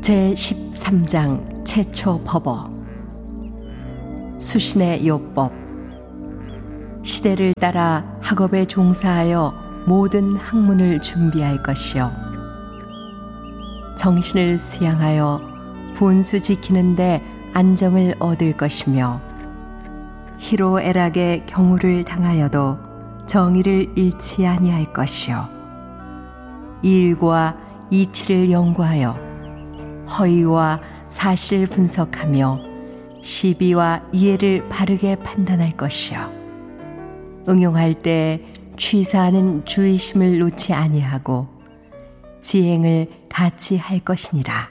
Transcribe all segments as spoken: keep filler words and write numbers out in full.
제십삼 장 최초 법어. 수신의 요법. 시대를 따라 학업에 종사하여 모든 학문을 준비할 것이요, 정신을 수양하여 본수 지키는 데 안정을 얻을 것이며, 희로애락의 경우를 당하여도 정의를 잃지 아니할 것이요, 일과 이치를 연구하여 허위와 사실을 분석하며 시비와 이해를 바르게 판단할 것이요, 응용할 때 취사하는 주의심을 놓지 아니하고 지행을 같이 할 것이니라.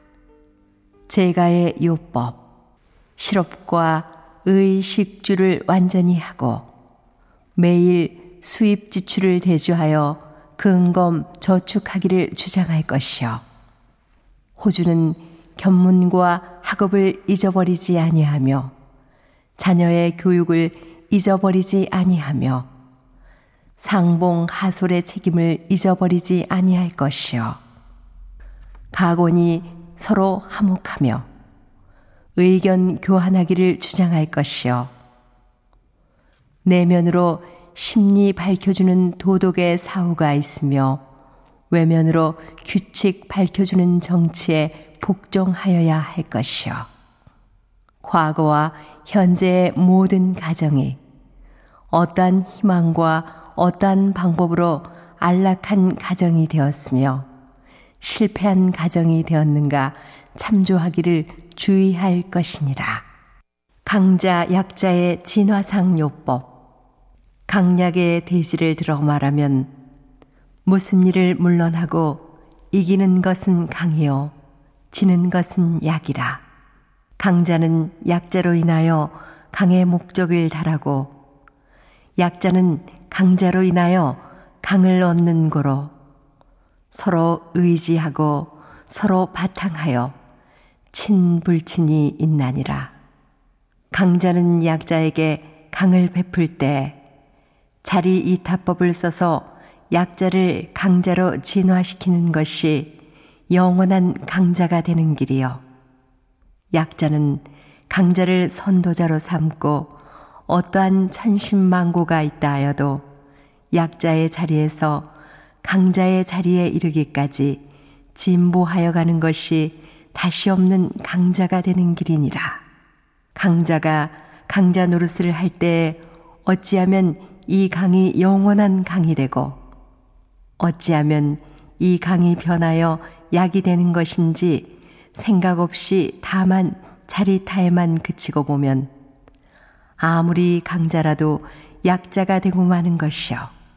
제가의 요법. 실업과 의식주를 완전히 하고 매일 수입 지출을 대조하여 근검 저축하기를 주장할 것이요, 호주는 견문과 학업을 잊어버리지 아니하며 자녀의 교육을 잊어버리지 아니하며 상봉 하솔의 책임을 잊어버리지 아니할 것이요, 각원이 서로 화목하며 의견 교환하기를 주장할 것이요, 내면으로 심리 밝혀주는 도덕의 사후가 있으며 외면으로 규칙 밝혀주는 정치에 복종하여야 할 것이요, 과거와 현재의 모든 가정이 어떠한 희망과 어떠한 방법으로 안락한 가정이 되었으며 실패한 가정이 되었는가 참조하기를 주의할 것이니라. 강자 약자의 진화상 요법. 강약의 대지를 들어 말하면 무슨 일을 물론하고 이기는 것은 강이요 지는 것은 약이라. 강자는 약자로 인하여 강의 목적을 달하고 약자는 강자로 인하여 강을 얻는 고로 서로 의지하고 서로 바탕하여 친불친이 있나니라. 강자는 약자에게 강을 베풀 때 자리 이타법을 써서 약자를 강자로 진화시키는 것이 영원한 강자가 되는 길이요, 약자는 강자를 선도자로 삼고 어떠한 천신만고가 있다 하여도 약자의 자리에서 강자의 자리에 이르기까지 진보하여 가는 것이 다시 없는 강자가 되는 길이니라. 강자가 강자 노릇을 할 때 어찌하면 이 강이 영원한 강이 되고 어찌하면 이 강이 변하여 약이 되는 것인지 생각 없이 다만 자리타에만 그치고 보면 아무리 강자라도 약자가 되고 마는 것이요,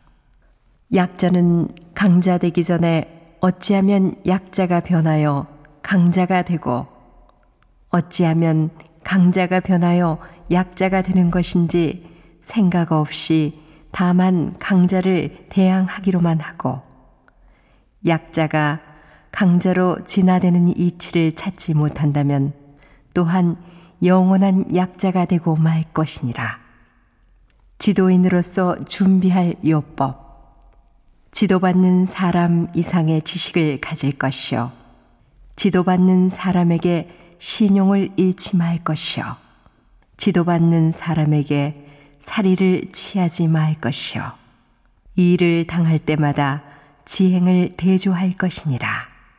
약자는 강자 되기 전에 어찌하면 약자가 변하여 강자가 되고 어찌하면 강자가 변하여 약자가 되는 것인지 생각 없이 다만 강자를 대항하기로만 하고 약자가 강자로 진화되는 이치를 찾지 못한다면 또한 영원한 약자가 되고 말 것이니라. 지도인으로서 준비할 요법. 지도받는 사람 이상의 지식을 가질 것이요, 지도받는 사람에게 신용을 잃지 말 것이요, 지도받는 사람에게 사리를 취하지 말 것이요, 일을 당할 때마다 지행을 대조할 것이니라.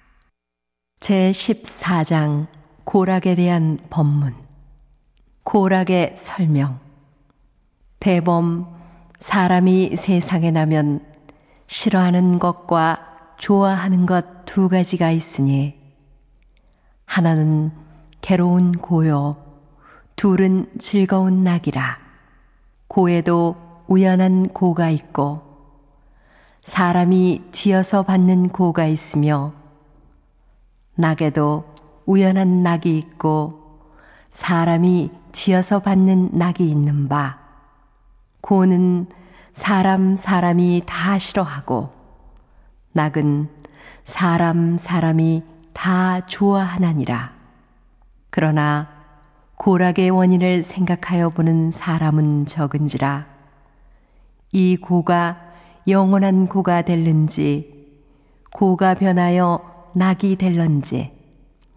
제십사 장 고락에 대한 법문. 고락의 설명. 대범, 사람이 세상에 나면 싫어하는 것과 좋아하는 것 두 가지가 있으니 하나는 괴로운 고요, 둘은 즐거운 낙이라. 고에도 우연한 고가 있고 사람이 지어서 받는 고가 있으며 낙에도 우연한 낙이 있고 사람이 지어서 받는 낙이 있는 바, 고는 사람 사람이 다 싫어하고 낙은 사람 사람이 다 좋아하나니라. 그러나 고락의 원인을 생각하여 보는 사람은 적은지라. 이 고가 영원한 고가 될는지 고가 변하여 낙이 될런지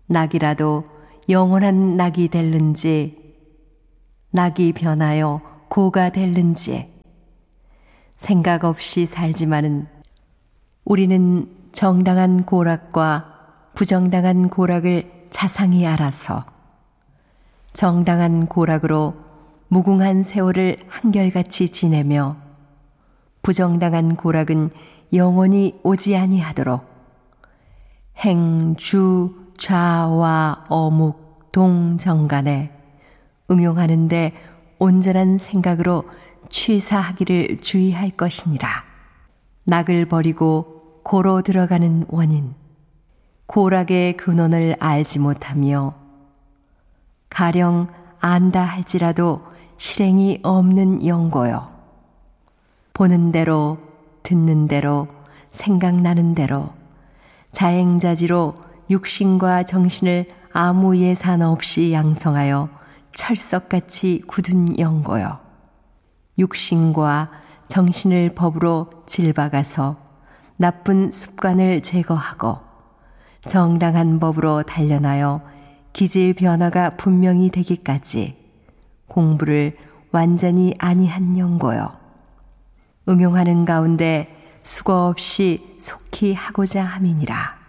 낙이라도 영원한 낙이 될는지 낙이 변하여 고가 될는지 생각 없이 살지만은 우리는 정당한 고락과 부정당한 고락을 자상히 알아서 정당한 고락으로 무궁한 세월을 한결같이 지내며 부정당한 고락은 영원히 오지 아니하도록 행주 좌와 어묵 동정간에 응용하는데 온전한 생각으로 취사하기를 주의할 것이니라. 낙을 버리고 고로 들어가는 원인, 고락의 근원을 알지 못하며 가령 안다 할지라도 실행이 없는 영고요. 보는 대로 듣는 대로 생각나는 대로 자행자지로 육신과 정신을 아무 예산 없이 양성하여 철석같이 굳은 영고요. 육신과 정신을 법으로 질박아서 나쁜 습관을 제거하고 정당한 법으로 단련하여 기질 변화가 분명히 되기까지 공부를 완전히 아니한 영고요. 응용하는 가운데 수고 없이 속히 하고자 함이니라.